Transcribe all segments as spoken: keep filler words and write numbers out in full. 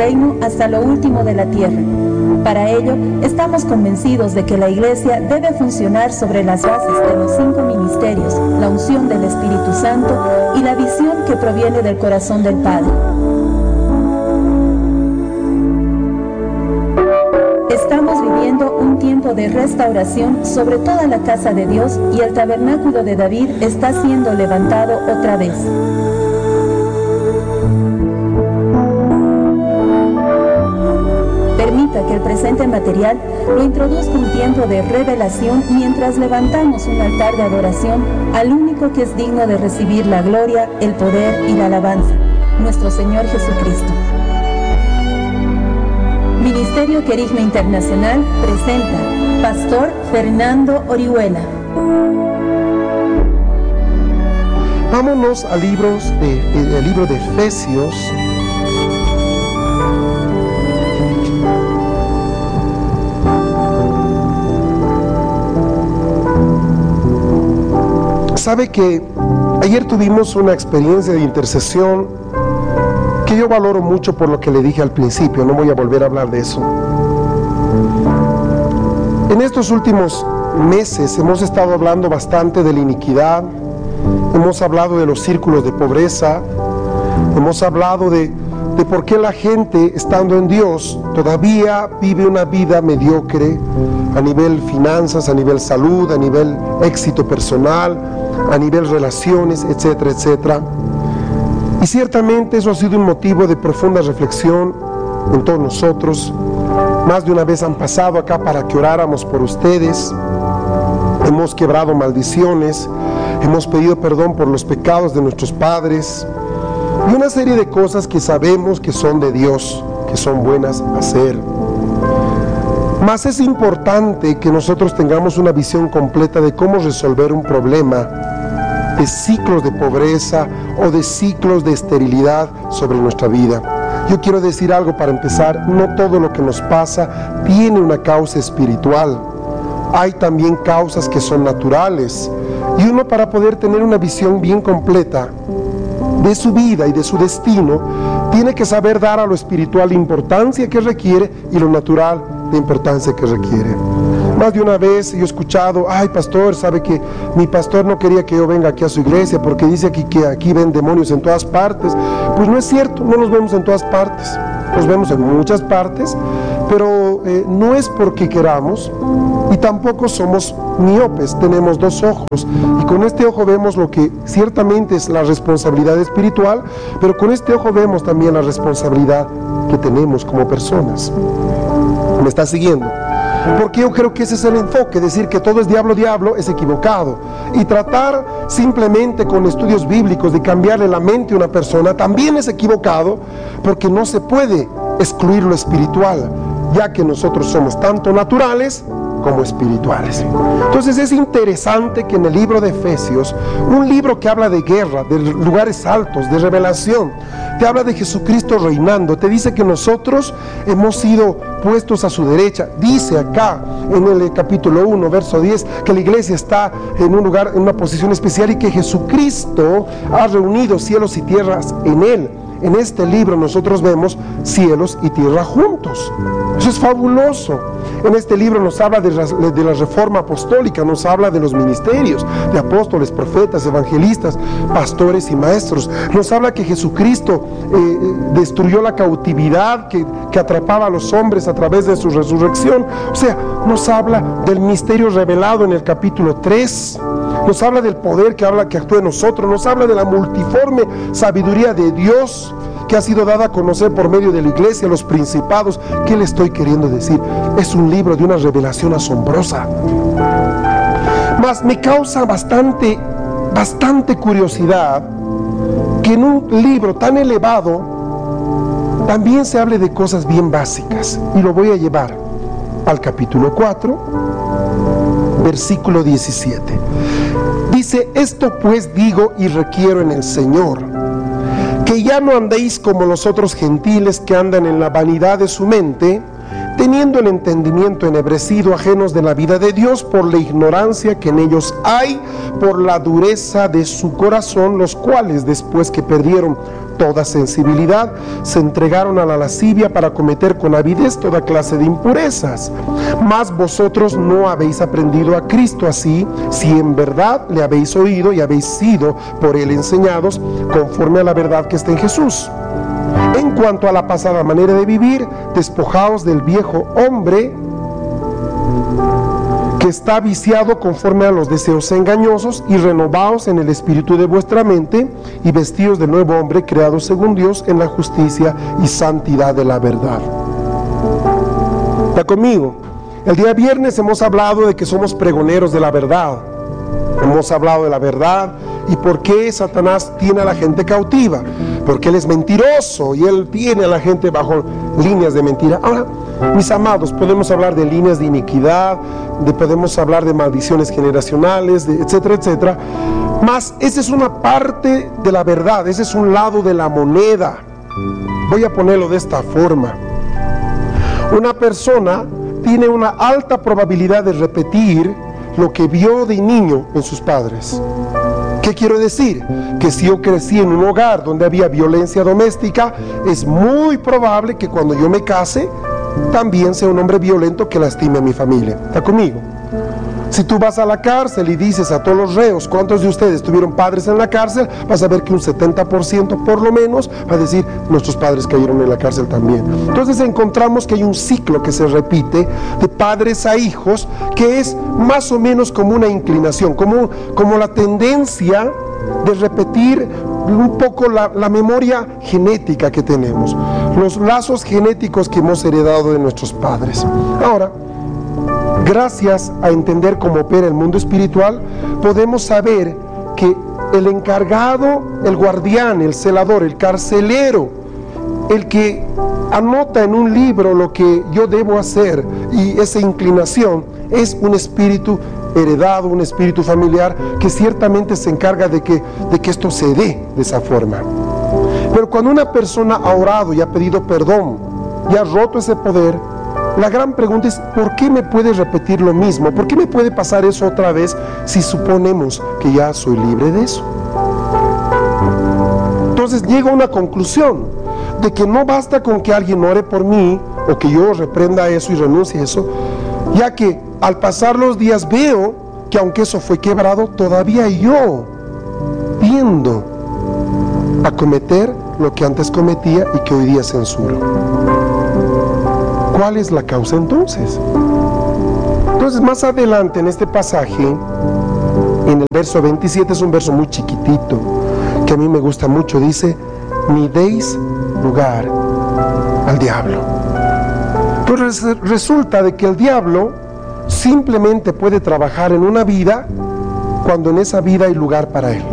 reino hasta lo último de la tierra. Para ello, estamos convencidos de que la Iglesia debe funcionar sobre las bases de los cinco ministerios, la unción del Espíritu Santo y la visión que proviene del corazón del Padre. Estamos viviendo un tiempo de restauración sobre toda la casa de Dios y el tabernáculo de David está siendo levantado otra vez. Permita que el presente material lo introduzca un tiempo de revelación mientras levantamos un altar de adoración al único que es digno de recibir la gloria, el poder y la alabanza, nuestro Señor Jesucristo. Ministerio Querigma Internacional presenta Pastor Fernando Orihuela. Vámonos al libros de, eh, el libro de Efesios. Sabe que ayer tuvimos una experiencia de intercesión que yo valoro mucho por lo que le dije al principio, no voy a volver a hablar de eso. En estos últimos meses hemos estado hablando bastante de la iniquidad, hemos hablado de los círculos de pobreza, hemos hablado de, de por qué la gente, estando en Dios, todavía vive una vida mediocre a nivel finanzas, a nivel salud, a nivel éxito personal, a nivel relaciones, etcétera, etcétera. Y ciertamente eso ha sido un motivo de profunda reflexión en todos nosotros. Más de una vez han pasado acá para que oráramos por ustedes. Hemos quebrado maldiciones, hemos pedido perdón por los pecados de nuestros padres y una serie de cosas que sabemos que son de Dios, que son buenas a hacer. Mas es importante que nosotros tengamos una visión completa de cómo resolver un problema de ciclos de pobreza o de ciclos de esterilidad sobre nuestra vida. Yo quiero decir algo para empezar: no todo lo que nos pasa tiene una causa espiritual. Hay también causas que son naturales. Y uno, para poder tener una visión bien completa de su vida y de su destino, tiene que saber dar a lo espiritual la importancia que requiere y lo natural la importancia que requiere. Más de una vez yo he escuchado: ay, pastor, sabe que mi pastor no quería que yo venga aquí a su iglesia porque dice aquí que aquí ven demonios en todas partes. Pues no es cierto, no los vemos en todas partes, los vemos en muchas partes, pero eh, no es porque queramos, y tampoco somos miopes, tenemos dos ojos, y con este ojo vemos lo que ciertamente es la responsabilidad espiritual, pero con este ojo vemos también la responsabilidad que tenemos como personas. ¿Me está siguiendo? Porque yo creo que ese es el enfoque. Decir que todo es diablo, diablo es equivocado, y tratar simplemente con estudios bíblicos de cambiarle la mente a una persona también es equivocado, porque no se puede excluir lo espiritual, ya que nosotros somos tanto naturales como espirituales. Entonces es interesante que en el libro de Efesios, un libro que habla de guerra, de lugares altos, de revelación, te habla de Jesucristo reinando, te dice que nosotros hemos sido puestos a su derecha. Dice acá en el capítulo uno, verso diez, que la iglesia está en un lugar, en una posición especial, y que Jesucristo ha reunido cielos y tierras en él. En este libro nosotros vemos cielos y tierra juntos. Eso es fabuloso. En este libro nos habla de, de la reforma apostólica, nos habla de los ministerios, de apóstoles, profetas, evangelistas, pastores y maestros. Nos habla que Jesucristo eh, destruyó la cautividad que, que atrapaba a los hombres a través de su resurrección. O sea, nos habla del misterio revelado en el capítulo tres. Nos habla del poder que habla que actúa en nosotros, nos habla de la multiforme sabiduría de Dios que ha sido dada a conocer por medio de la iglesia, los principados. ¿Qué le estoy queriendo decir? Es un libro de una revelación asombrosa. Mas me causa bastante, bastante curiosidad que en un libro tan elevado también se hable de cosas bien básicas, y lo voy a llevar al capítulo cuatro, versículo diecisiete. Dice: esto pues digo y requiero en el Señor, que ya no andéis como los otros gentiles que andan en la vanidad de su mente, teniendo el entendimiento ennegrecido, ajenos de la vida de Dios por la ignorancia que en ellos hay, por la dureza de su corazón, los cuales, después que perdieron toda sensibilidad, se entregaron a la lascivia para cometer con avidez toda clase de impurezas. Mas vosotros no habéis aprendido a Cristo así, si en verdad le habéis oído y habéis sido por él enseñados, conforme a la verdad que está en Jesús. En cuanto a la pasada manera de vivir, despojaos del viejo hombre que está viciado conforme a los deseos engañosos, y renovaos en el espíritu de vuestra mente, y vestidos del nuevo hombre creado según Dios en la justicia y santidad de la verdad. ¿Está conmigo? El día viernes hemos hablado de que somos pregoneros de la verdad. Hemos hablado de la verdad y por qué Satanás tiene a la gente cautiva, porque él es mentiroso y él tiene a la gente bajo líneas de mentira. Ahora, mis amados, podemos hablar de líneas de iniquidad, de, podemos hablar de maldiciones generacionales, de etcétera, etcétera. Mas esa es una parte de la verdad, ese es un lado de la moneda. Voy a ponerlo de esta forma. Una persona tiene una alta probabilidad de repetir lo que vio de niño en sus padres. ¿Qué quiero decir? Que si yo crecí en un hogar donde había violencia doméstica, es muy probable que cuando yo me case, también sea un hombre violento que lastime a mi familia. ¿Está conmigo? Si tú vas a la cárcel y dices a todos los reos cuántos de ustedes tuvieron padres en la cárcel, vas a ver que un setenta por ciento por lo menos va a decir nuestros padres cayeron en la cárcel también. Entonces encontramos que hay un ciclo que se repite de padres a hijos, que es más o menos como una inclinación, como, como la tendencia de repetir un poco la, la memoria genética que tenemos, los lazos genéticos que hemos heredado de nuestros padres. Ahora, gracias a entender cómo opera el mundo espiritual, podemos saber que el encargado, el guardián, el celador, el carcelero, el que anota en un libro lo que yo debo hacer y esa inclinación, es un espíritu heredado, un espíritu familiar que ciertamente se encarga de que, de que esto se dé de esa forma. Pero cuando una persona ha orado y ha pedido perdón y ha roto ese poder, la gran pregunta es, ¿por qué me puede repetir lo mismo? ¿Por qué me puede pasar eso otra vez si suponemos que ya soy libre de eso? Entonces llego a una conclusión de que no basta con que alguien ore por mí o que yo reprenda eso y renuncie a eso, ya que al pasar los días veo que aunque eso fue quebrado, todavía yo tiendo a cometer lo que antes cometía y que hoy día censuro. ¿Cuál es la causa entonces? Entonces, más adelante en este pasaje, en el verso veintisiete, es un verso muy chiquitito, que a mí me gusta mucho, dice, ni deis lugar al diablo. Pues resulta de que el diablo simplemente puede trabajar en una vida cuando en esa vida hay lugar para él.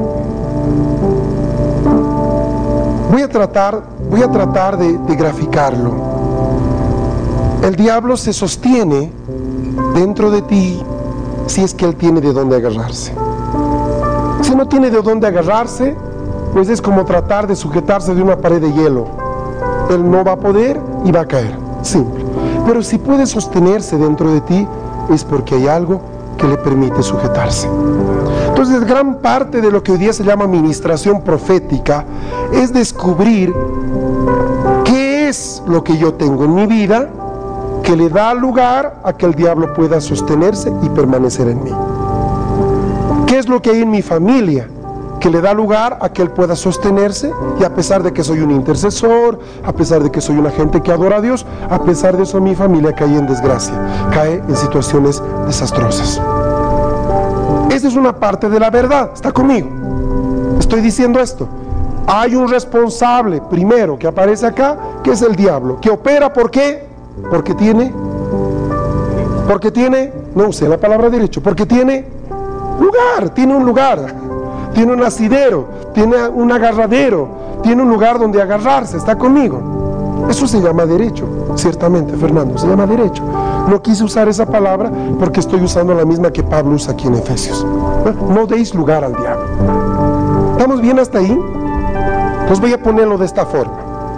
Voy a tratar, voy a tratar de, de graficarlo. El diablo se sostiene dentro de ti si es que él tiene de dónde agarrarse. Si no tiene de dónde agarrarse, pues es como tratar de sujetarse de una pared de hielo. Él no va a poder y va a caer, simple. Pero si puede sostenerse dentro de ti, es porque hay algo que le permite sujetarse. Entonces, gran parte de lo que hoy día se llama ministración profética es descubrir qué es lo que yo tengo en mi vida que le da lugar a que el diablo pueda sostenerse y permanecer en mí. ¿Qué es lo que hay en mi familia que le da lugar a que él pueda sostenerse? Y a pesar de que soy un intercesor, a pesar de que soy una gente que adora a Dios, a pesar de eso mi familia cae en desgracia, cae en situaciones desastrosas. Esa es una parte de la verdad. ¿Está conmigo? Estoy diciendo esto. Hay un responsable primero que aparece acá, que es el diablo, que opera. ¿Por qué? Porque tiene, porque tiene, no usé la palabra derecho, porque tiene lugar, tiene un lugar, tiene un asidero, tiene un agarradero, tiene un lugar donde agarrarse. ¿Está conmigo? Eso se llama derecho, ciertamente, Fernando, se llama derecho. No quise usar esa palabra porque estoy usando la misma que Pablo usa aquí en Efesios. No deis lugar al diablo. ¿Estamos bien hasta ahí? Pues voy a ponerlo de esta forma.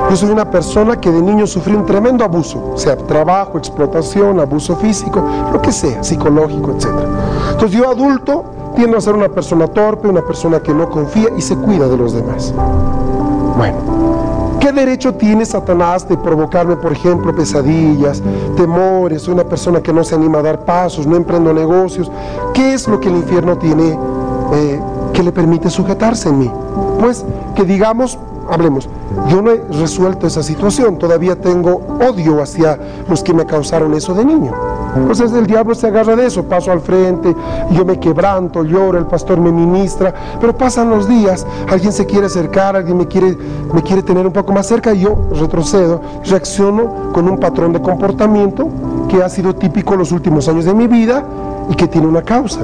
Yo soy una persona que de niño sufrí un tremendo abuso, sea trabajo, explotación, abuso físico, lo que sea, psicológico, etcétera. Entonces yo adulto tiendo a ser una persona torpe, una persona que no confía y se cuida de los demás. Bueno, ¿qué derecho tiene Satanás de provocarme, por ejemplo, pesadillas, temores? Soy una persona que no se anima a dar pasos, no emprendo negocios. ¿Qué es lo que el infierno tiene eh, que le permite sujetarse en mí? Pues que digamos, hablemos, yo no he resuelto esa situación, todavía tengo odio hacia los que me causaron eso de niño. Entonces el diablo se agarra de eso, paso al frente, yo me quebranto, lloro, el pastor me ministra, pero pasan los días, alguien se quiere acercar, alguien me quiere, me quiere tener un poco más cerca y yo retrocedo, reacciono con un patrón de comportamiento que ha sido típico los últimos años de mi vida y que tiene una causa.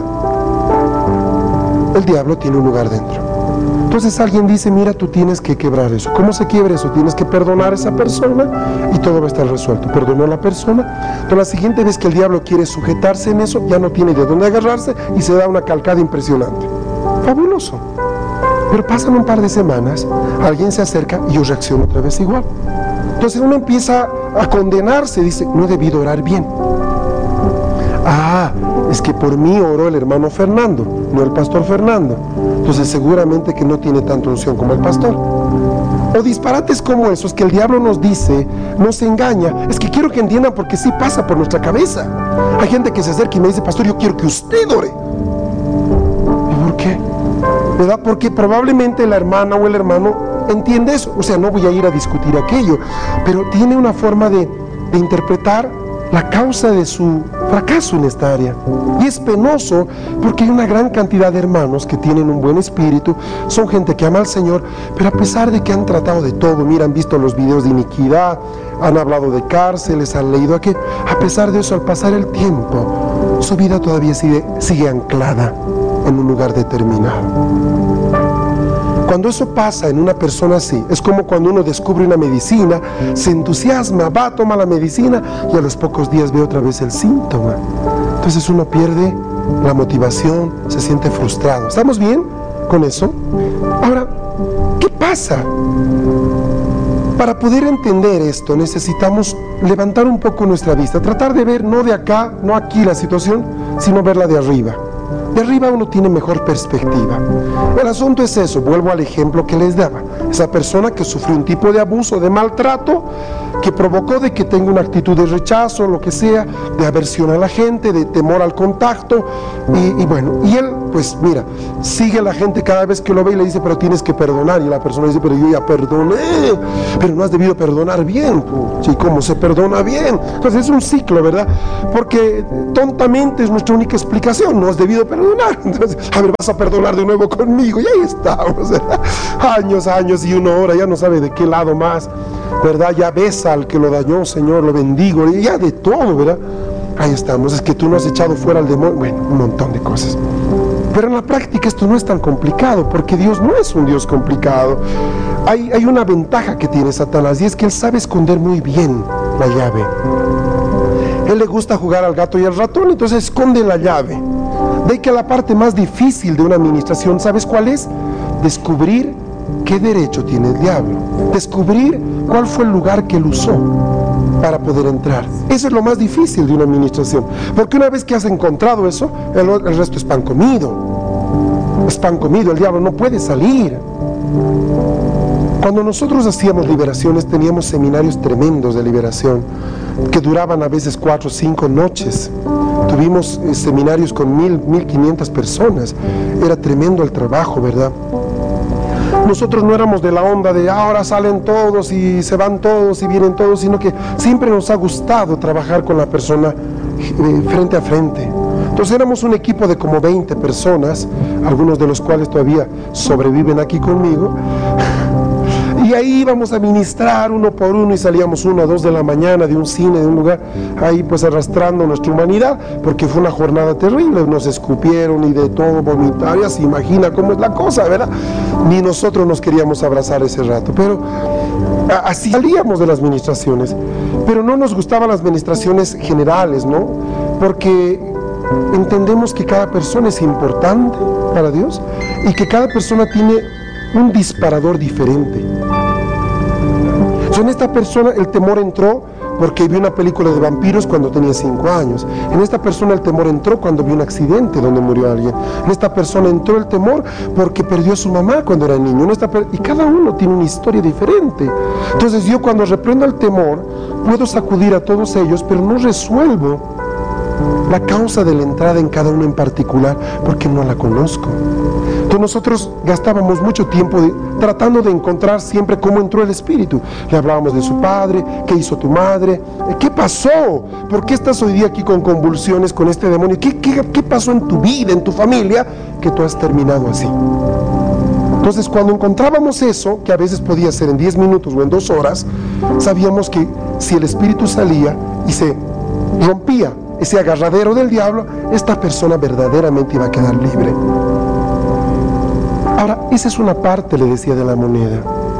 El diablo tiene un lugar dentro. Entonces alguien dice, mira, tú tienes que quebrar eso. ¿Cómo se quiebra eso? Tienes que perdonar a esa persona y todo va a estar resuelto. Perdonó a la persona. Entonces la siguiente vez que el diablo quiere sujetarse en eso, ya no tiene de dónde agarrarse y se da una calcada impresionante. Fabuloso. Pero pasan un par de semanas, alguien se acerca y yo reacciono otra vez igual. Entonces uno empieza a condenarse, dice, no he debido orar bien. Ah, es que por mí oró el hermano Fernando, no el pastor Fernando. Entonces seguramente que no tiene tanta unción como el pastor. O disparates como esos que el diablo nos dice, nos engaña. Es que quiero que entiendan porque sí pasa por nuestra cabeza. Hay gente que se acerca y me dice, pastor, yo quiero que usted ore. ¿Y por qué? ¿Verdad? Porque probablemente la hermana o el hermano entiende eso. O sea, no voy a ir a discutir aquello, pero tiene una forma de, de interpretar la causa de su fracaso en esta área. Y es penoso porque hay una gran cantidad de hermanos que tienen un buen espíritu, son gente que ama al Señor, pero a pesar de que han tratado de todo, mira, han visto los videos de iniquidad, han hablado de cárceles, han leído aquello, a pesar de eso, al pasar el tiempo, su vida todavía sigue, sigue anclada en un lugar determinado. Cuando eso pasa en una persona así, es como cuando uno descubre una medicina, se entusiasma, va, toma la medicina y a los pocos días ve otra vez el síntoma. Entonces uno pierde la motivación, se siente frustrado. ¿Estamos bien con eso? Ahora, ¿qué pasa? Para poder entender esto necesitamos levantar un poco nuestra vista, tratar de ver no de acá, no aquí la situación, sino verla de arriba. De arriba uno tiene mejor perspectiva. El asunto es eso, vuelvo al ejemplo que les daba. Esa persona que sufrió un tipo de abuso, de maltrato, que provocó de que tenga una actitud de rechazo, lo que sea, de aversión a la gente, de temor al contacto, y, y bueno, y él, pues mira, sigue a la gente cada vez que lo ve y le dice, pero tienes que perdonar, y la persona dice, pero yo ya perdoné, pero no has debido perdonar bien, ¿sí? ¿Cómo se perdona bien? Entonces es un ciclo, ¿verdad? Porque tontamente es nuestra única explicación, no has debido perdonar, entonces, a ver, vas a perdonar de nuevo conmigo, y ahí estamos, años, años, y uno ahora ya no sabe de qué lado más, ¿verdad? Ya besa al que lo dañó, Señor, lo bendigo, y ya de todo, ¿verdad? Ahí estamos, es que tú no has echado fuera al demonio, bueno, un montón de cosas. Pero en la práctica esto no es tan complicado, porque Dios no es un Dios complicado. Hay, hay una ventaja que tiene Satanás, y es que él sabe esconder muy bien la llave. Él le gusta jugar al gato y al ratón, entonces esconde la llave. De ahí que la parte más difícil de una administración, ¿sabes cuál es? Descubrir qué derecho tiene el diablo, descubrir cuál fue el lugar que él usó para poder entrar. Eso es lo más difícil de una administración, porque una vez que has encontrado eso, el, el resto es pan comido, es pan comido, el diablo no puede salir. Cuando nosotros hacíamos liberaciones, teníamos seminarios tremendos de liberación, que duraban a veces cuatro o cinco noches. Tuvimos eh, seminarios con mil, mil quinientas personas, era tremendo el trabajo, ¿verdad? Nosotros no éramos de la onda de ahora salen todos y se van todos y vienen todos, sino que siempre nos ha gustado trabajar con la persona eh, frente a frente. Entonces éramos un equipo de como veinte personas, algunos de los cuales todavía sobreviven aquí conmigo. Y ahí íbamos a ministrar uno por uno y salíamos uno a dos de la mañana de un cine, de un lugar, ahí pues arrastrando nuestra humanidad, porque fue una jornada terrible, nos escupieron y de todo, vomitaron, ya se imagina cómo es la cosa, ¿verdad? Ni nosotros nos queríamos abrazar ese rato, pero así salíamos de las ministraciones, pero no nos gustaban las ministraciones generales, ¿no? Porque entendemos que cada persona es importante para Dios y que cada persona tiene un disparador diferente. Entonces en esta persona el temor entró porque vio una película de vampiros cuando tenía cinco años. En esta persona el temor entró cuando vio un accidente donde murió alguien. En esta persona entró el temor porque perdió a su mamá cuando era niño. En esta y cada uno tiene una historia diferente. Entonces yo, cuando reprendo el temor, puedo sacudir a todos ellos, pero no resuelvo la causa de la entrada en cada uno en particular, porque no la conozco. Entonces nosotros gastábamos mucho tiempo de, tratando de encontrar siempre cómo entró el espíritu. Le hablábamos de su padre, qué hizo tu madre, qué pasó, por qué estás hoy día aquí con convulsiones, con este demonio, qué, qué, qué pasó en tu vida, en tu familia, que tú has terminado así. Entonces cuando encontrábamos eso, que a veces podía ser en diez minutos o en dos horas, sabíamos que si el espíritu salía y se rompía ese agarradero del diablo, esta persona verdaderamente iba a quedar libre. Ahora, esa es una parte, le decía, de la moneda.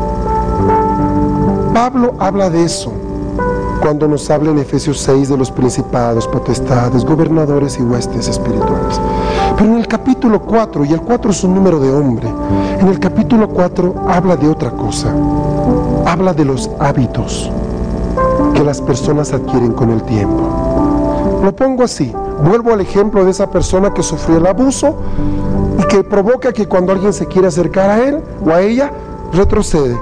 Pablo habla de eso cuando nos habla en Efesios seis de los principados, potestades, gobernadores y huestes espirituales. Pero en el capítulo cuatro, y el cuatro es un número de hombre, en el capítulo cuatro habla de otra cosa. Habla de los hábitos que las personas adquieren con el tiempo. Lo pongo así, vuelvo al ejemplo de esa persona que sufrió el abuso y que provoca que cuando alguien se quiere acercar a él o a ella, retrocede.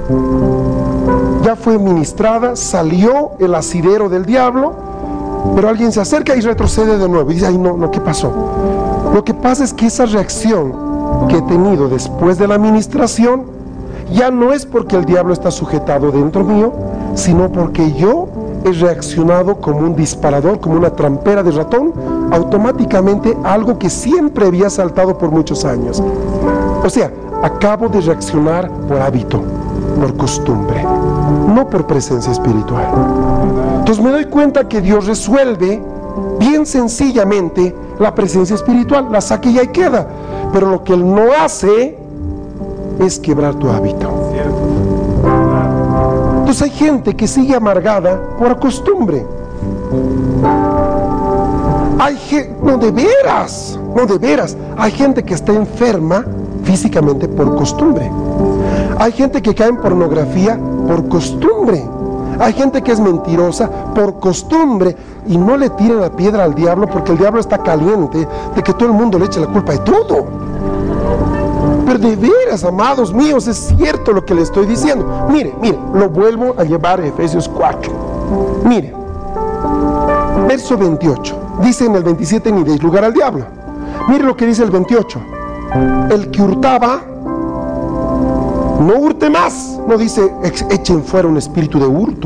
Ya fue ministrada, salió el asidero del diablo, pero alguien se acerca y retrocede de nuevo y dice, ay no, no, ¿qué pasó? Lo que pasa es que esa reacción que he tenido después de la ministración ya no es porque el diablo está sujetado dentro mío, sino porque yo he reaccionado como un disparador, como una trampera de ratón, automáticamente a algo que siempre había saltado por muchos años. O sea, acabo de reaccionar por hábito, por costumbre, no por presencia espiritual. Entonces me doy cuenta que Dios resuelve bien sencillamente la presencia espiritual, la saca y ahí queda. Pero lo que Él no hace es quebrar tu hábito. Entonces hay gente que sigue amargada por costumbre. Hay gente, no de veras, no de veras, hay gente que está enferma físicamente por costumbre. Hay gente que cae en pornografía por costumbre. Hay gente que es mentirosa por costumbre, y no le tiren la piedra al diablo porque el diablo está caliente de que todo el mundo le eche la culpa de todo. Pero de veras, amados míos, es cierto lo que le estoy diciendo. Mire, mire, lo vuelvo a llevar a Efesios cuatro. Mire, verso veintiocho. Dice en el veintisiete, ni deis lugar al diablo. Mire lo que dice el veintiocho. El que hurtaba, no hurte más. No dice, echen fuera un espíritu de hurto.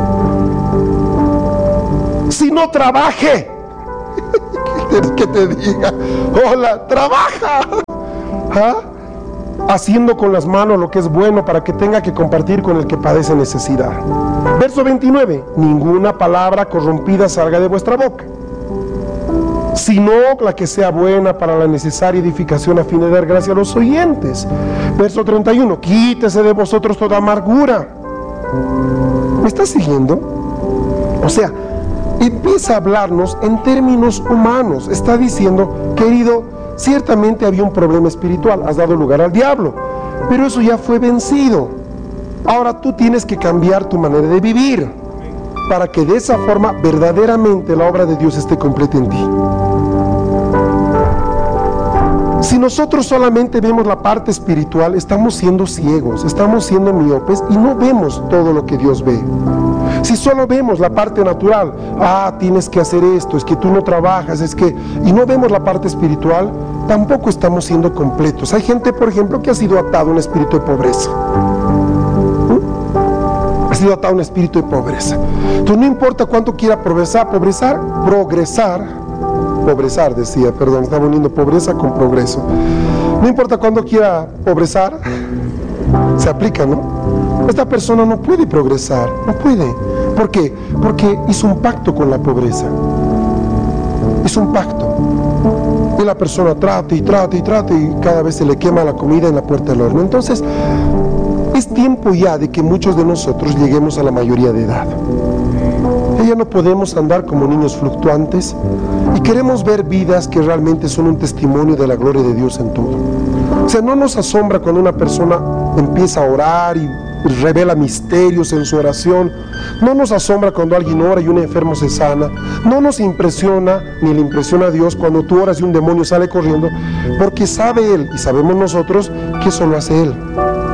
Si no trabaje. Que te diga, hola, trabaja. ¿Ah? Haciendo con las manos lo que es bueno para que tenga que compartir con el que padece necesidad. Verso veintinueve. Ninguna palabra corrompida salga de vuestra boca, sino la que sea buena para la necesaria edificación, a fin de dar gracia a los oyentes. Verso treinta y uno. Quítese de vosotros toda amargura. ¿Me estás siguiendo? O sea, empieza a hablarnos en términos humanos. Está diciendo, querido, ciertamente había un problema espiritual, has dado lugar al diablo, pero eso ya fue vencido. Ahora tú tienes que cambiar tu manera de vivir para que de esa forma verdaderamente la obra de Dios esté completa en ti. Si nosotros solamente vemos la parte espiritual, estamos siendo ciegos, estamos siendo miopes y no vemos todo lo que Dios ve. Si solo vemos la parte natural, ah, tienes que hacer esto, es que tú no trabajas, es que... y no vemos la parte espiritual, tampoco estamos siendo completos. Hay gente, por ejemplo, que ha sido atado a un espíritu de pobreza. ¿Mm? Ha sido atado a un espíritu de pobreza. Entonces no importa cuánto quiera progresar, progresar, progresar, progresar, decía, perdón, estaba uniendo pobreza con progreso. No importa cuánto quiera progresar, se aplica, ¿no? Esta persona no puede progresar, no puede. ¿Por qué? Porque hizo un pacto con la pobreza. Hizo un pacto. Y la persona trata y trata y trata y cada vez se le quema la comida en la puerta del horno. Entonces, es tiempo ya de que muchos de nosotros lleguemos a la mayoría de edad. Ya no podemos andar como niños fluctuantes y queremos ver vidas que realmente son un testimonio de la gloria de Dios en todo. O sea, no nos asombra cuando una persona empieza a orar y revela misterios en su oración. No nos asombra cuando alguien ora y un enfermo se sana. No nos impresiona, ni le impresiona a Dios cuando tú oras y un demonio sale corriendo, porque sabe Él y sabemos nosotros que eso lo hace Él.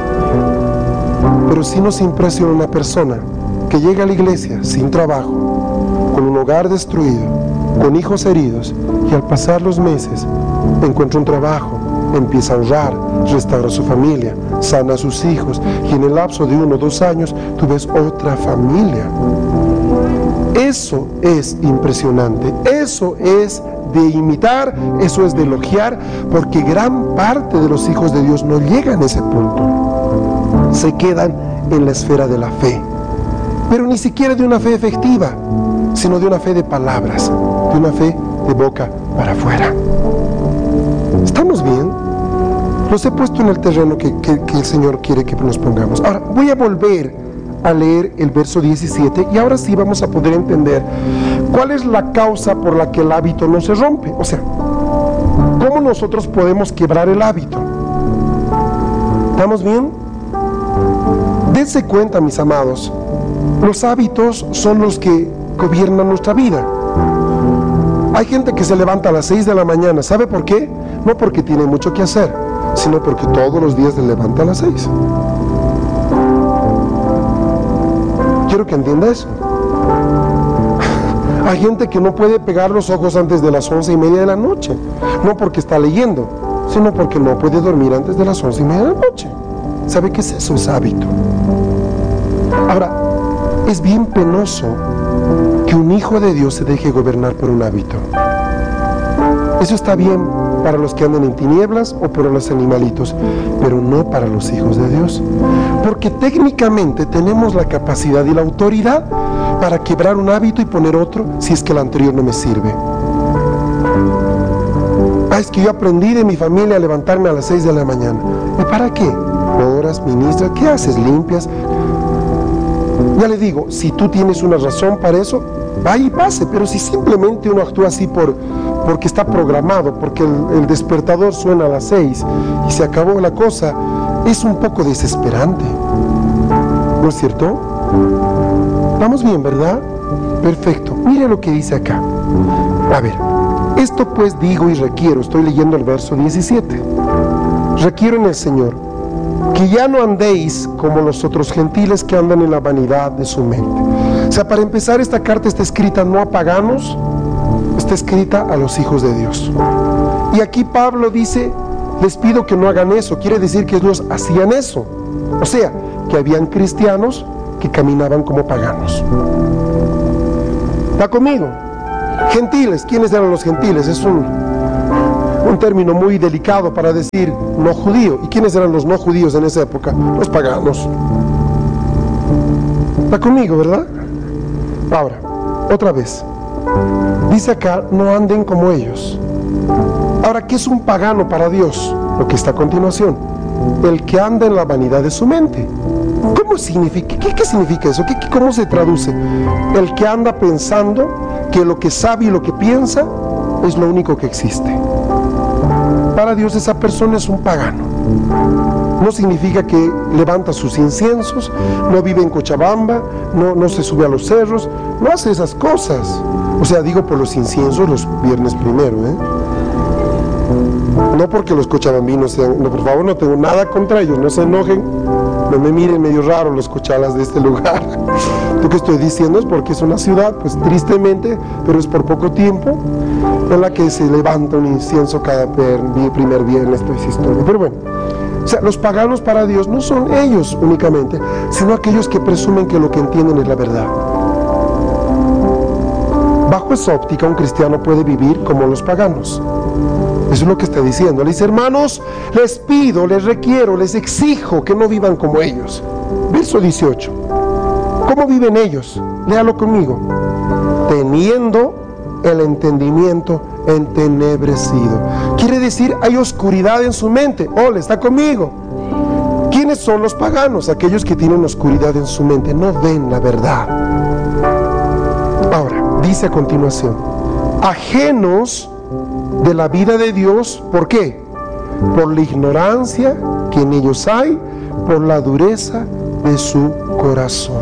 Pero sí nos impresiona una persona que llega a la iglesia sin trabajo, con un hogar destruido, con hijos heridos, y al pasar los meses encuentra un trabajo, empieza a ahorrar, restaura a su familia, sana a sus hijos, y en el lapso de uno o dos años tú ves otra familia. Eso es impresionante, eso es de imitar, eso es de elogiar, porque gran parte de los hijos de Dios no llegan a ese punto, se quedan en la esfera de la fe, pero ni siquiera de una fe efectiva, sino de una fe de palabras, de una fe de boca para afuera. ¿Estamos bien? Los he puesto en el terreno que, que, que el Señor quiere que nos pongamos. Ahora voy a volver a leer el verso diecisiete y ahora sí vamos a poder entender cuál es la causa por la que el hábito no se rompe. O sea, ¿cómo nosotros podemos quebrar el hábito? ¿Estamos bien? Dense cuenta, mis amados, los hábitos son los que gobiernan nuestra vida. Hay gente que se levanta a las seis de la mañana. ¿Sabe por qué? No porque tiene mucho que hacer, sino porque todos los días se levanta a las seis. Quiero que entienda eso. Hay gente que no puede pegar los ojos antes de las once y media de la noche, no porque está leyendo, sino porque no puede dormir antes de las once y media de la noche. ¿Sabe qué es eso? Es hábito. Ahora, es bien penoso que un hijo de Dios se deje gobernar por un hábito. Eso está bien para los que andan en tinieblas o para los animalitos, pero no para los hijos de Dios, porque técnicamente tenemos la capacidad y la autoridad para quebrar un hábito y poner otro si es que el anterior no me sirve. Ah, es que yo aprendí de mi familia a levantarme a las seis de la mañana. ¿Y para qué? Oras, ministras, ¿qué haces? Limpias. Ya le digo, si tú tienes una razón para eso, vaya y pase, pero si simplemente uno actúa así por, porque está programado, porque el, el despertador suena a las seis y se acabó la cosa, es un poco desesperante, ¿no es cierto? Vamos bien, ¿verdad? Perfecto, mire lo que dice acá. A ver, esto pues digo y requiero, estoy leyendo el verso diecisiete, requiero en el Señor que ya no andéis como los otros gentiles que andan en la vanidad de su mente. O sea, para empezar, esta carta está escrita no a paganos, está escrita a los hijos de Dios. Y aquí Pablo dice, les pido que no hagan eso. Quiere decir que ellos hacían eso. O sea, que habían cristianos que caminaban como paganos. ¿Está conmigo? Gentiles, ¿quiénes eran los gentiles? Es un, un término muy delicado para decir no judío. ¿Y quiénes eran los no judíos en esa época? Los paganos. ¿Está conmigo, verdad? Ahora, otra vez, dice acá, no anden como ellos. Ahora, ¿qué es un pagano para Dios? Lo que está a continuación, el que anda en la vanidad de su mente. ¿Cómo significa? ¿Qué, qué significa eso? ¿Qué, qué, ¿Cómo se traduce? El que anda pensando que lo que sabe y lo que piensa es lo único que existe. Para Dios esa persona es un pagano. No significa que levanta sus inciensos, no vive en Cochabamba, no, no se sube a los cerros, no hace esas cosas. O sea, digo por los inciensos los viernes primero, ¿eh? No porque los cochabambinos sean, no, por favor, no tengo nada contra ellos, no se enojen, no me miren medio raro los cochalas de este lugar. Lo que estoy diciendo es porque es una ciudad, pues tristemente, pero es por poco tiempo, en la que se levanta un incienso cada primer viernes, toda esa historia. Pero bueno, o sea, los paganos para Dios no son ellos únicamente, sino aquellos que presumen que lo que entienden es la verdad. Bajo esa óptica, un cristiano puede vivir como los paganos. Eso es lo que está diciendo. Le dice, hermanos, les pido, les requiero, les exijo que no vivan como ellos. Verso dieciocho. ¿Cómo viven ellos? Léalo conmigo. Teniendo el entendimiento entenebrecido. Quiere decir, hay oscuridad en su mente. Ole, ¿está conmigo? ¿Quiénes son los paganos? Aquellos que tienen oscuridad en su mente, no ven la verdad. Ahora, dice a continuación, ajenos de la vida de Dios, ¿por qué? Por la ignorancia que en ellos hay, por la dureza de su corazón.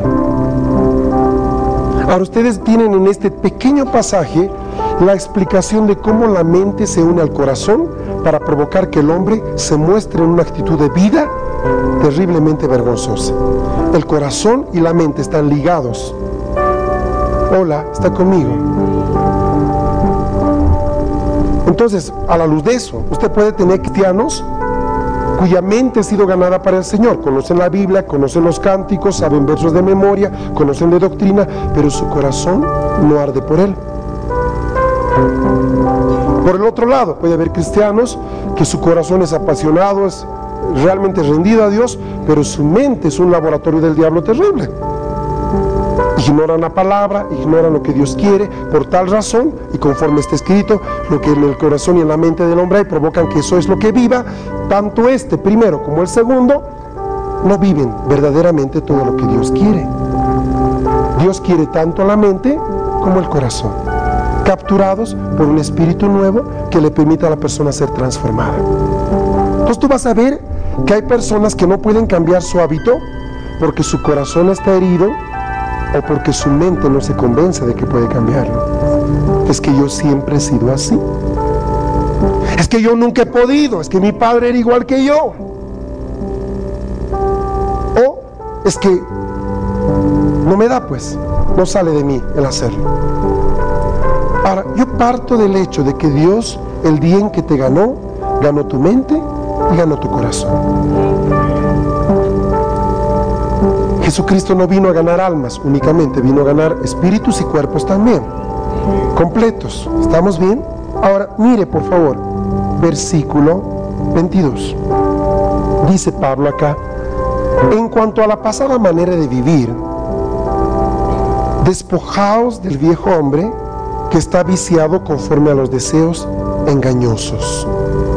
Ahora ustedes tienen en este pequeño pasaje la explicación de cómo la mente se une al corazón para provocar que el hombre se muestre en una actitud de vida terriblemente vergonzosa. El corazón y la mente están ligados. Hola, ¿está conmigo? Entonces, a la luz de eso, usted puede tener cristianos cuya mente ha sido ganada para el Señor, conocen la Biblia, conocen los cánticos, saben versos de memoria, conocen de doctrina, pero su corazón no arde por Él. Por el otro lado, puede haber cristianos que su corazón es apasionado, es realmente rendido a Dios, pero su mente es un laboratorio del diablo terrible. Ignoran la palabra, ignoran lo que Dios quiere, por tal razón, y conforme está escrito, lo que en el corazón y en la mente del hombre hay, provocan que eso es lo que viva. Tanto este primero como el segundo no viven verdaderamente todo lo que Dios quiere. Dios quiere tanto la mente como el corazón, capturados por un espíritu nuevo que le permita a la persona ser transformada. Entonces tú vas a ver que hay personas que no pueden cambiar su hábito porque su corazón está herido o porque su mente no se convence de que puede cambiarlo. Es que yo siempre he sido así. Es que yo nunca he podido. Es que mi padre era igual que yo. O es que no me da, pues, no sale de mí el hacerlo. Ahora, yo parto del hecho de que Dios, el día en que te ganó, ganó tu mente y ganó tu corazón. Jesucristo no vino a ganar almas únicamente, vino a ganar espíritus y cuerpos también, completos. ¿Estamos bien? Ahora, mire por favor, versículo veintidós. Dice Pablo acá, en cuanto a la pasada manera de vivir, despojaos del viejo hombre que está viciado conforme a los deseos engañosos.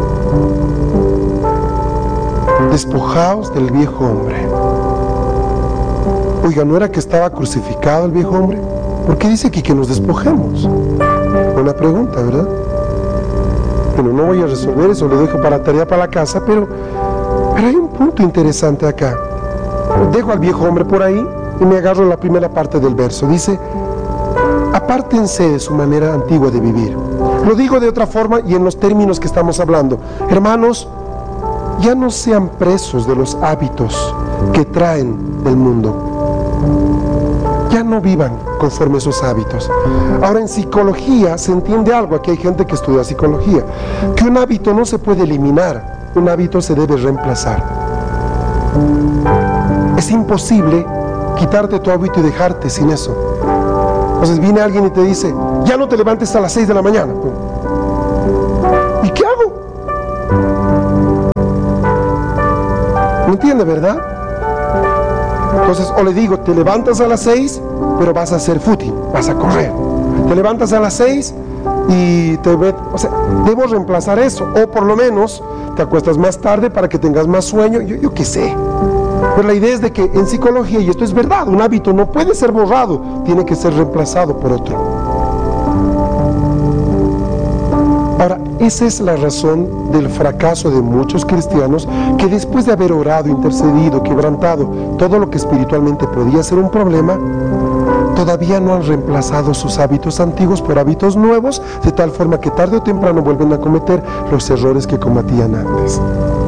Despojaos del viejo hombre. Oiga, ¿no era que estaba crucificado el viejo hombre? ¿Por qué dice aquí que nos despojemos? Buena pregunta, ¿verdad? Bueno, no voy a resolver eso, le dejo para la tarea para la casa, pero, pero hay un punto interesante acá. Dejo al viejo hombre por ahí y me agarro la primera parte del verso. Dice, apártense de su manera antigua de vivir. Lo digo de otra forma y en los términos que estamos hablando. Hermanos, ya no sean presos de los hábitos que traen del mundo. Ya no vivan conforme a esos hábitos. Ahora, en psicología se entiende algo, aquí hay gente que estudia psicología, que un hábito no se puede eliminar, un hábito se debe reemplazar. Es imposible quitarte tu hábito y dejarte sin eso. Entonces viene alguien y te dice, ya no te levantes a las seis de la mañana. ¿Y qué hago? ¿Me entiende, verdad? Entonces, o le digo, te levantas a las seis, pero vas a hacer footing, vas a correr. Te levantas a las seis y te ves, o sea, debo reemplazar eso, o por lo menos te acuestas más tarde para que tengas más sueño, yo, yo qué sé. Pero la idea es de que en psicología, y esto es verdad, un hábito no puede ser borrado, tiene que ser reemplazado por otro. Ahora, esa es la razón del fracaso de muchos cristianos que después de haber orado, intercedido, quebrantado todo lo que espiritualmente podía ser un problema, todavía no han reemplazado sus hábitos antiguos por hábitos nuevos, de tal forma que tarde o temprano vuelven a cometer los errores que cometían antes.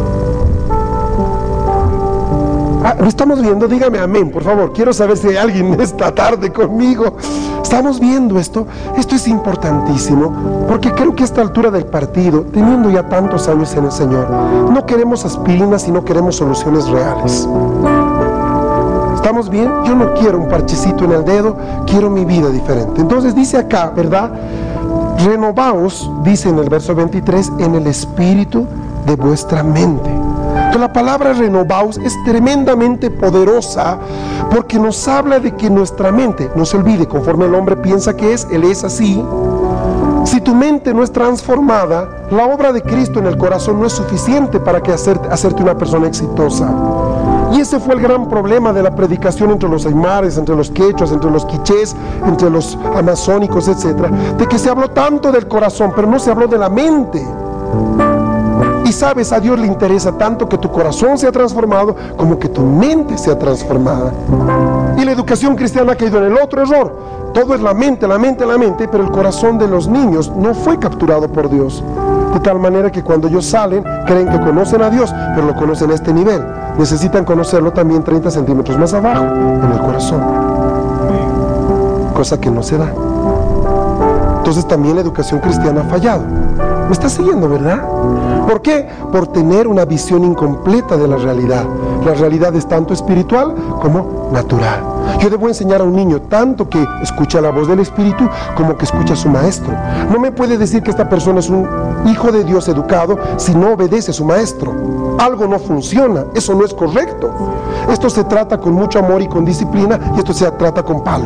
Ah, ¿lo estamos viendo? Dígame amén, por favor. Quiero saber si hay alguien esta tarde conmigo. ¿Estamos viendo esto? Esto es importantísimo, porque creo que a esta altura del partido, teniendo ya tantos años en el Señor, no queremos aspirinas y no queremos soluciones reales. ¿Estamos bien? Yo no quiero un parchecito en el dedo, quiero mi vida diferente. Entonces dice acá, ¿verdad? Renovaos, dice en el verso veintitrés, en el espíritu de vuestra mente. Entonces, la palabra renovaos es tremendamente poderosa porque nos habla de que nuestra mente, no se olvide, conforme el hombre piensa que es, él es así. Si tu mente no es transformada, la obra de Cristo en el corazón no es suficiente para que hacerte, hacerte una persona exitosa. Y Y ese fue el gran problema de la predicación entre los aymares, entre los quechuas, entre los quichés, entre los amazónicos, etcétera, de que se habló tanto del corazón, pero no se habló de la mente. Y sabes, a Dios le interesa tanto que tu corazón sea transformado como que tu mente sea transformada. Y la educación cristiana ha caído en el otro error. Todo es la mente, la mente, la mente, pero el corazón de los niños no fue capturado por Dios. De tal manera que cuando ellos salen, creen que conocen a Dios, pero lo conocen a este nivel. Necesitan conocerlo también treinta centímetros más abajo, en el corazón. Cosa que no se da. Entonces también la educación cristiana ha fallado. ¿Me estás siguiendo, verdad? ¿Por qué? Por tener una visión incompleta de la realidad. La realidad es tanto espiritual como natural. Yo debo enseñar a un niño tanto que escucha la voz del Espíritu como que escucha a su maestro. No me puede decir que esta persona es un hijo de Dios educado si no obedece a su maestro. Algo no funciona, eso no es correcto. Esto se trata con mucho amor y con disciplina, y esto se trata con palo.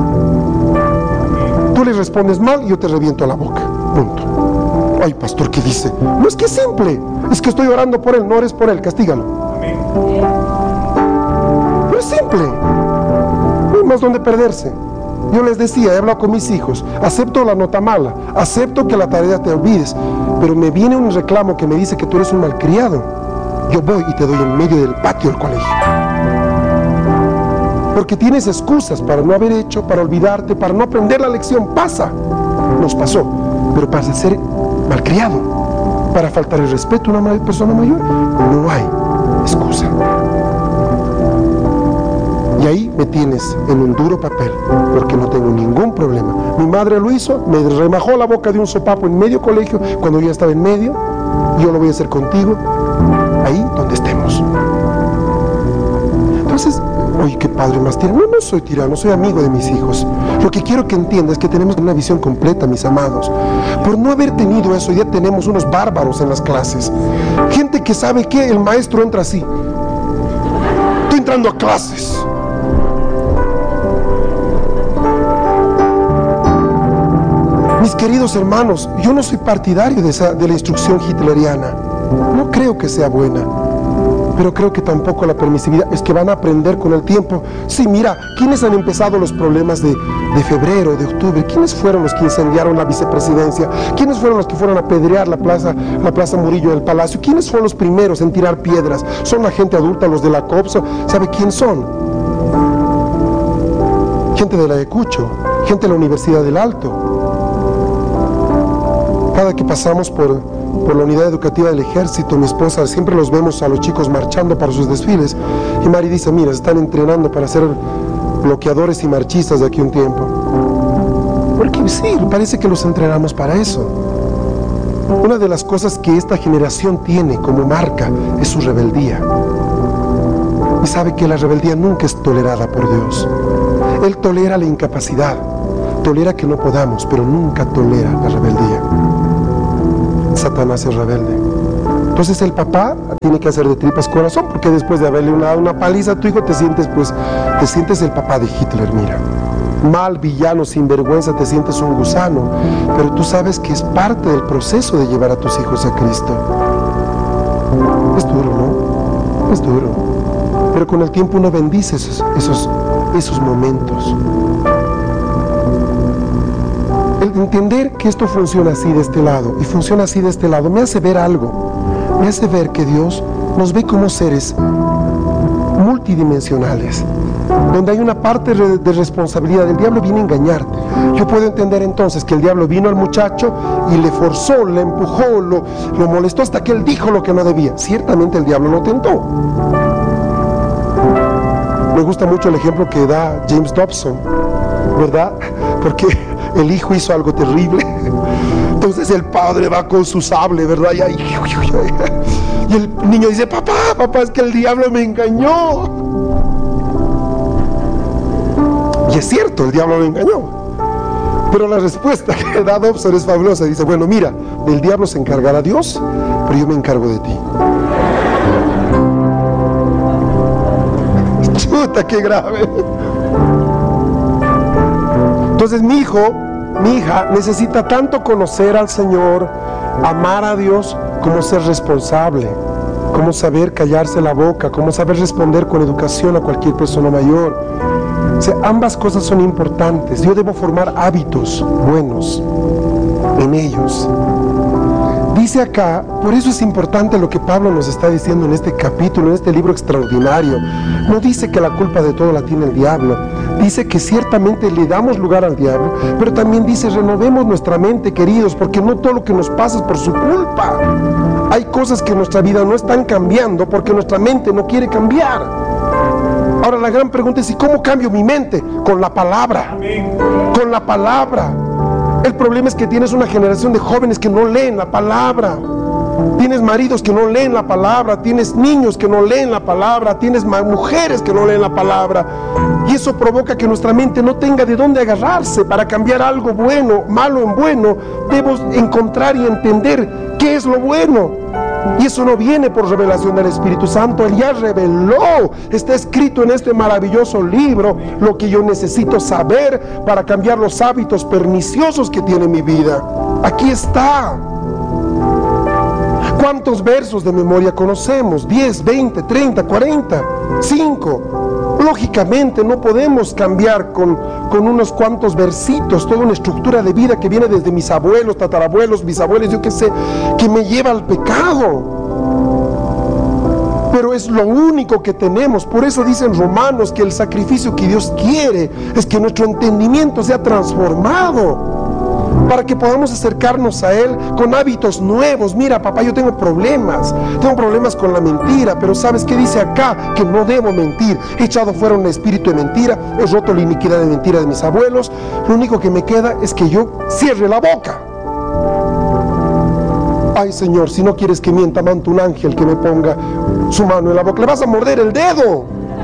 Tú le respondes mal y yo te reviento la boca. Punto. Ay, pastor, ¿qué dice? No, es que es simple. Es que estoy orando por él, no ores por él, castígalo. No es simple. No hay más donde perderse. Yo les decía, he hablado con mis hijos, acepto la nota mala, acepto que la tarea te olvides, pero me viene un reclamo que me dice que tú eres un malcriado. Yo voy y te doy en medio del patio del colegio. Porque tienes excusas para no haber hecho, para olvidarte, para no aprender la lección. Pasa, nos pasó, pero para ser malcriado, para faltar el respeto a una persona mayor, no hay excusa. Y ahí me tienes en un duro papel, porque no tengo ningún problema. Mi madre lo hizo, me remajó la boca de un sopapo en medio colegio, cuando yo ya estaba en medio. Yo lo voy a hacer contigo, ahí donde estemos. Entonces, oye, qué padre más tirano. No, no soy tirano, soy amigo de mis hijos. Lo que quiero que entiendas es que tenemos una visión completa, mis amados. Por no haber tenido eso, ya tenemos unos bárbaros en las clases. Gente que sabe que el maestro entra así. Estoy entrando a clases. Mis queridos hermanos, yo no soy partidario de, esa, de la instrucción hitleriana. No creo que sea buena. Pero creo que tampoco la permisividad es que van a aprender con el tiempo. Sí, mira, ¿quiénes han empezado los problemas de, de febrero, de octubre? ¿Quiénes fueron los que incendiaron la vicepresidencia? ¿Quiénes fueron los que fueron a apedrear la plaza, la plaza Murillo del Palacio? ¿Quiénes fueron los primeros en tirar piedras? ¿Son la gente adulta, los de la COPSO? ¿Sabe quién son? Gente de la Ayacucho, gente de la Universidad del Alto. Cada que pasamos por... por la unidad educativa del ejército, mi esposa, siempre los vemos a los chicos marchando para sus desfiles, y Mari dice, mira, se están entrenando para ser bloqueadores y marchistas de aquí un tiempo. Porque sí, parece que los entrenamos para eso. Una de las cosas que esta generación tiene como marca es su rebeldía, y sabe que la rebeldía nunca es tolerada por Dios. Él tolera la incapacidad, tolera que no podamos, pero nunca tolera la rebeldía. Satanás es rebelde. Entonces el papá tiene que hacer de tripas corazón, porque después de haberle dado una paliza a tu hijo te sientes pues, te sientes el papá de Hitler, mira. Mal, villano, sinvergüenza, te sientes un gusano, pero tú sabes que es parte del proceso de llevar a tus hijos a Cristo. Es duro, ¿no? Es duro. Pero con el tiempo uno bendice esos, esos, esos momentos. El entender que esto funciona así de este lado y funciona así de este lado me hace ver algo, me hace ver que Dios nos ve como seres multidimensionales, donde hay una parte de responsabilidad. El diablo viene a engañarte. Yo puedo entender entonces que el diablo vino al muchacho y le forzó, le empujó, lo, lo molestó hasta que él dijo lo que no debía. Ciertamente el diablo lo tentó. Me gusta mucho el ejemplo que da James Dobson, ¿verdad? Porque el hijo hizo algo terrible, entonces el padre va con su sable, ¿verdad? Y, ahí, y el niño dice, papá, papá, es que el diablo me engañó. Y es cierto, el diablo me engañó. Pero la respuesta que da Dobson es fabulosa. Dice, bueno, mira, del diablo se encargará Dios, pero yo me encargo de ti. Chuta, qué grave. Entonces mi hijo, mi hija necesita tanto conocer al Señor, amar a Dios, como ser responsable. cómo saber callarse la boca, cómo saber responder con educación a cualquier persona mayor. O sea, ambas cosas son importantes. Yo debo formar hábitos buenos en ellos. Dice acá, por eso es importante lo que Pablo nos está diciendo en este capítulo, en este libro extraordinario. No dice que la culpa de todo la tiene el diablo. Dice que ciertamente le damos lugar al diablo, pero también dice, renovemos nuestra mente, queridos, porque no todo lo que nos pasa es por su culpa. Hay cosas que en nuestra vida no están cambiando porque nuestra mente no quiere cambiar. Ahora la gran pregunta es, ¿y cómo cambio mi mente? Con la palabra. Con la palabra. El problema es que tienes una generación de jóvenes que no leen la palabra. Tienes maridos que no leen la palabra, tienes niños que no leen la palabra, tienes mujeres que no leen la palabra. Y eso provoca que nuestra mente no tenga de dónde agarrarse para cambiar algo bueno, malo en bueno. Debemos encontrar y entender qué es lo bueno. Y eso no viene por revelación del Espíritu Santo. Él ya reveló, está escrito en este maravilloso libro, lo que yo necesito saber para cambiar los hábitos perniciosos que tiene mi vida. Aquí está. ¿Cuántos versos de memoria conocemos? diez, veinte, treinta, cuarenta, cinco. Lógicamente no podemos cambiar con, con unos cuantos versitos toda una estructura de vida que viene desde mis abuelos, tatarabuelos, bisabuelos, yo qué sé, que me lleva al pecado. Pero es lo único que tenemos. Por eso dicen Romanos que el sacrificio que Dios quiere es que nuestro entendimiento sea transformado, para que podamos acercarnos a Él con hábitos nuevos. Mira, papá, yo tengo problemas, tengo problemas con la mentira, pero ¿sabes qué dice acá? Que no debo mentir. He echado fuera un espíritu de mentira, he roto la iniquidad de mentira de mis abuelos. Lo único que me queda es que yo cierre la boca. Ay, Señor, si no quieres que mienta, manda un ángel que me ponga su mano en la boca. Le vas a morder el dedo.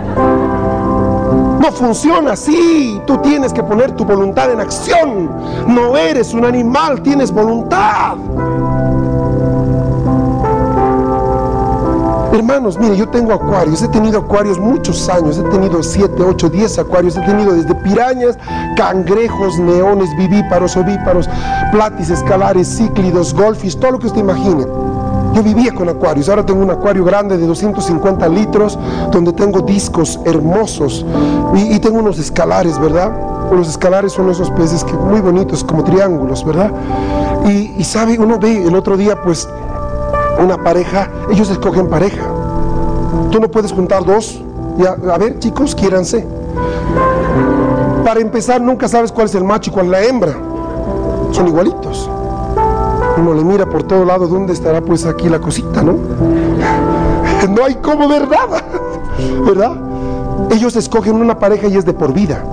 No funciona así. Tú tienes que poner tu voluntad en acción. No eres un animal, tienes voluntad. Hermanos, mire, yo tengo acuarios, he tenido acuarios muchos años, he tenido siete, ocho, diez acuarios, he tenido desde pirañas, cangrejos, neones, vivíparos, ovíparos, platis, escalares, cíclidos, golfis, todo lo que usted imagine. Yo vivía con acuarios. Ahora tengo un acuario grande de doscientos cincuenta litros, donde tengo discos hermosos y, y tengo unos escalares, ¿verdad? Los escalares son esos peces que muy bonitos, como triángulos, ¿verdad? Y, y sabe, uno ve el otro día, pues, una pareja, ellos escogen pareja. Tú no puedes juntar dos. Ya, a ver, chicos, quiéranse. Para empezar, nunca sabes cuál es el macho y cuál es la hembra. Son igualitos. Uno le mira por todo lado, ¿dónde estará pues aquí la cosita, no? No hay cómo ver nada, ¿verdad? Ellos escogen una pareja y es de por vida.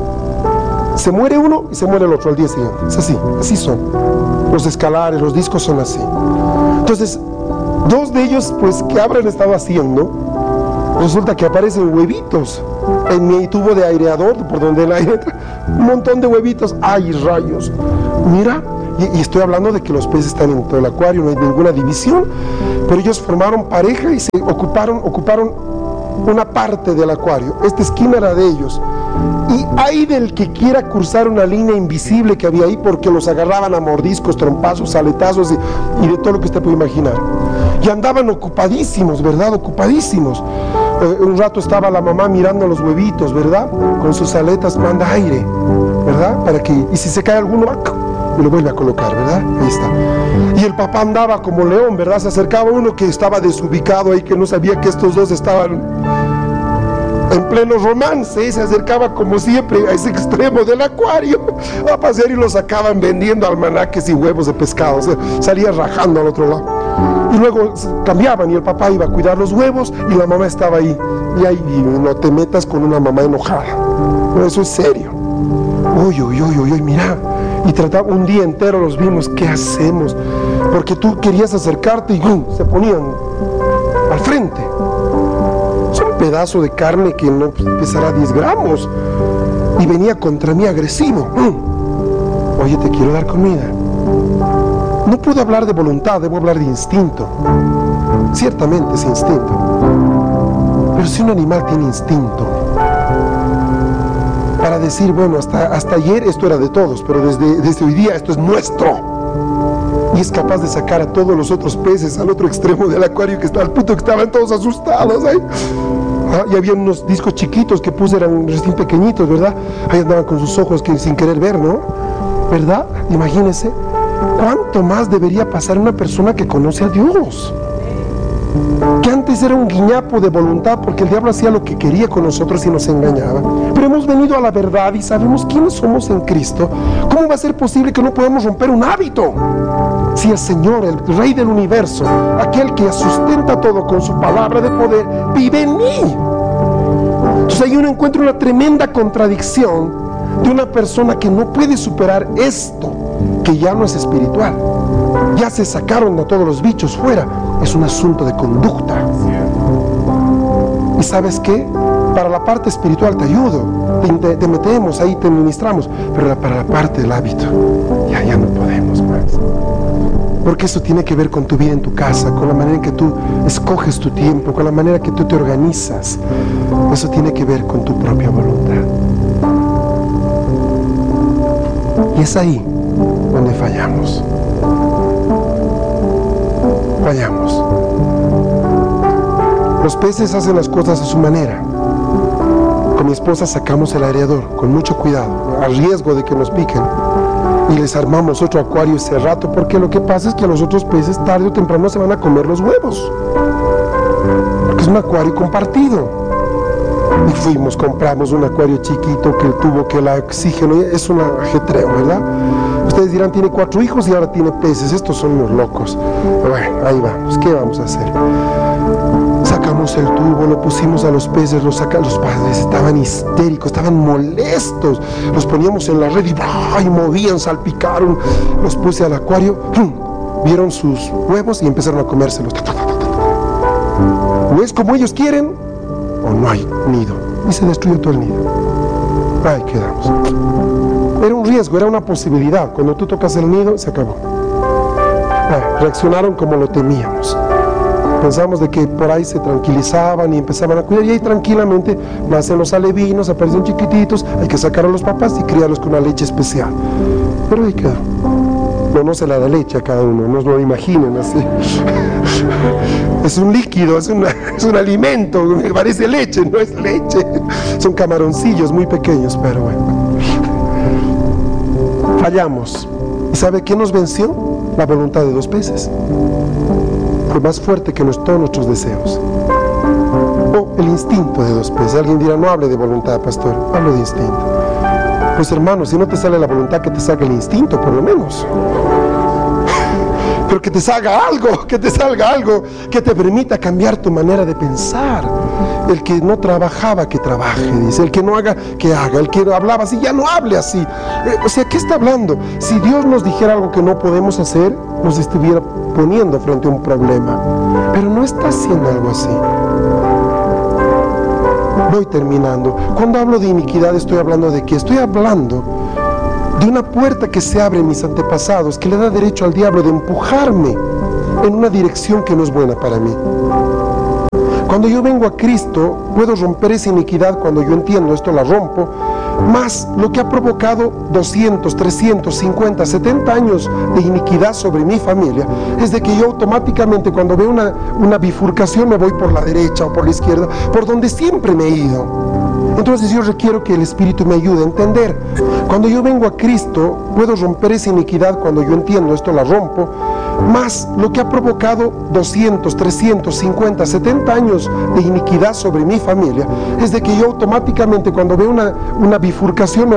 Se muere uno y se muere el otro al día siguiente. Es así, así son. Los escalares, los discos son así. Entonces, dos de ellos, pues, ¿qué habrán estado haciendo? Resulta que aparecen huevitos en mi tubo de aireador, por donde el aire entra. Un montón de huevitos. ¡Ay, rayos! Mira. Y, y estoy hablando de que los peces están en todo el acuario, no hay ninguna división, pero ellos formaron pareja y se ocuparon, ocuparon una parte del acuario. Esta esquina era de ellos. Y hay del que quiera cruzar una línea invisible que había ahí, porque los agarraban a mordiscos, trompazos, aletazos y, y de todo lo que usted puede imaginar. Y andaban ocupadísimos, ¿verdad? Ocupadísimos. Eh, un rato estaba la mamá mirando los huevitos, ¿verdad? Con sus aletas manda aire, ¿verdad? Para que, y si se cae alguno, y lo vuelve a colocar, ¿verdad? Ahí está. Y el papá andaba como león, ¿verdad? Se acercaba uno que estaba desubicado ahí, que no sabía que estos dos estaban en pleno romance, se acercaba como siempre a ese extremo del acuario a pasear y lo sacaban vendiendo almanaques y huevos de pescado. O sea, salía rajando al otro lado. Y luego cambiaban y el papá iba a cuidar los huevos y la mamá estaba ahí. Y ahí y no te metas con una mamá enojada. No, eso es serio. Uy, uy, uy, uy, uy, mira. Y trataba, un día entero los vimos, ¿qué hacemos? Porque tú querías acercarte y ¡bum!, se ponían al frente. Es un pedazo de carne que no pesará diez gramos. Y venía contra mí agresivo. ¡Bum! Oye, te quiero dar comida. No puedo hablar de voluntad, debo hablar de instinto. Ciertamente es instinto. Pero si un animal tiene instinto, para decir, bueno, hasta, hasta ayer esto era de todos, pero desde, desde hoy día esto es nuestro. y es capaz de sacar a todos los otros peces al otro extremo del acuario, que está al punto que estaban todos asustados ahí. Ah, y había unos discos chiquitos que puse, eran recién pequeñitos, ¿verdad? Ahí andaban con sus ojos que, sin querer ver, ¿no? ¿Verdad? Imagínense cuánto más debería pasar una persona que conoce a Dios, que antes era un guiñapo de voluntad, porque el diablo hacía lo que quería con nosotros y nos engañaba. Pero hemos venido a la verdad y sabemos quiénes somos en Cristo. ¿Cómo va a ser posible que no podamos romper un hábito? Si el Señor, el Rey del universo, aquel que sustenta todo con su palabra de poder, vive en mí. Entonces ahí uno encuentra una tremenda contradicción de una persona que no puede superar esto, que ya no es espiritual. Ya se sacaron a todos los bichos fuera. Es un asunto de conducta. ¿Y sabes qué? Para la parte espiritual te ayudo, te, te metemos ahí, te ministramos, pero para la parte del hábito, ya, ya no podemos más. Porque eso tiene que ver con tu vida en tu casa, con la manera en que tú escoges tu tiempo, con la manera que tú te organizas. Eso tiene que ver con tu propia voluntad. Y es ahí donde fallamos. Fallamos. Los peces hacen las cosas a su manera. Con mi esposa sacamos el aireador con mucho cuidado, a riesgo de que nos piquen, y les armamos otro acuario ese rato, porque lo que pasa es que los otros peces tarde o temprano se van a comer los huevos, porque es un acuario compartido. Y fuimos, compramos un acuario chiquito que el tubo, que el oxígeno, es un ajetreo, ¿verdad? Ustedes dirán, tiene cuatro hijos y ahora tiene peces. Estos son unos locos. Bueno, ahí vamos. ¿Qué vamos a hacer? Sacamos el tubo, lo pusimos a los peces, los saca, los padres estaban histéricos, estaban molestos. Los poníamos en la red y, ¡bah! Y movían, salpicaron. Los puse al acuario, ¡pum! Vieron sus huevos y empezaron a comérselos. ¿O es como ellos quieren o no hay nido? Y se destruyó todo el nido. Ahí quedamos. Era un riesgo, era una posibilidad. Cuando tú tocas el nido, se acabó. Ah, reaccionaron como lo temíamos. Pensamos de que por ahí se tranquilizaban y empezaban a cuidar, y ahí tranquilamente nacen los alevinos, aparecen chiquititos, hay que sacar a los papás y criarlos con una leche especial. Pero ahí quedó. No, no se la da leche a cada uno, no lo imaginen así. Es un líquido, es, una, es un alimento, me parece leche, no es leche. Son camaroncillos muy pequeños, pero bueno. Fallamos. ¿Y sabe qué nos venció? La voluntad de dos peces. Fue más fuerte que los, todos nuestros deseos. O el instinto de dos peces. Alguien dirá, no hable de voluntad, pastor, hablo de instinto. Pues hermano, si no te sale la voluntad, que te salga el instinto, por lo menos. Pero que te salga algo, que te salga algo que te permita cambiar tu manera de pensar. El que no trabajaba, que trabaje, dice. El que no haga, que haga. El que hablaba así, ya no hable así. Eh, o sea, ¿qué está hablando? Si Dios nos dijera algo que no podemos hacer, nos estuviera poniendo frente a un problema. Pero no está haciendo algo así. Voy terminando. Cuando hablo de iniquidad, estoy hablando de qué? Estoy hablando de una puerta que se abre en mis antepasados, que le da derecho al diablo de empujarme en una dirección que no es buena para mí. Cuando yo vengo a Cristo, puedo romper esa iniquidad. Cuando yo entiendo esto, la rompo. Más lo que ha provocado doscientos, trescientos, cincuenta, setenta años de iniquidad sobre mi familia, es de que yo automáticamente, cuando veo una, una bifurcación, me voy por la derecha o por la izquierda, por donde siempre me he ido. Entonces yo requiero que el Espíritu me ayude a entender. Cuando yo vengo a Cristo, puedo romper esa iniquidad. Cuando yo entiendo esto, la rompo. Más lo que ha provocado doscientos, trescientos, cincuenta, setenta años de iniquidad sobre mi familia, es de que yo automáticamente, cuando veo una, una bifurcación, me